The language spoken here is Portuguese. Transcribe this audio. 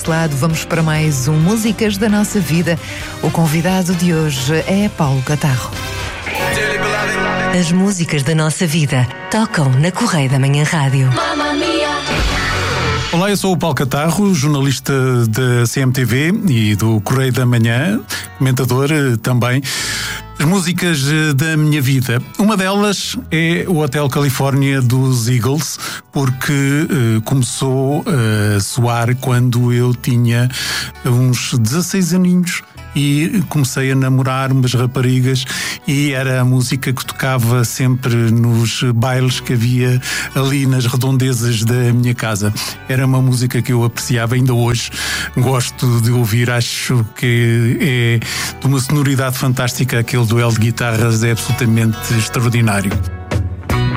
deste lado, vamos para mais um Músicas da Nossa Vida. O convidado de hoje é Paulo Catarro. As músicas da nossa vida tocam na Correia da Manhã Rádio. Olá, eu sou o Paulo Catarro, jornalista da CMTV e do Correio da Manhã, comentador também. As músicas da minha vida. Uma delas é o Hotel Califórnia dos Eagles, porque começou a soar quando eu tinha uns 16 aninhos. E comecei a namorar umas raparigas e era a música que tocava sempre nos bailes que havia ali nas redondezas da minha casa. Era uma música que eu apreciava, ainda hoje gosto de ouvir, acho que é de uma sonoridade fantástica, aquele duelo de guitarras é absolutamente extraordinário.